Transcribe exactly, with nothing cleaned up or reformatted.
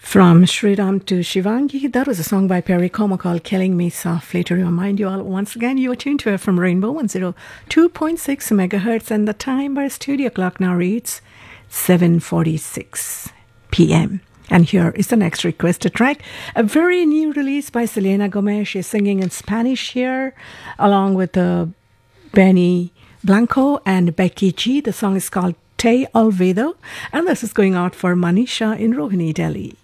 From Sriram to Shivangi, that was a song by Perry Como called Killing Me Softly. To remind you all once again, you are tuned to it from Rainbow one oh two point six megahertz, and the time by studio clock now reads seven forty-six p.m. And here is the next requested track, a very new release by Selena Gomez. She's singing in Spanish here, along with uh, Benny Blanco and Becky G. The song is called Te Olvido, and this is going out for Manisha in Rohini, Delhi.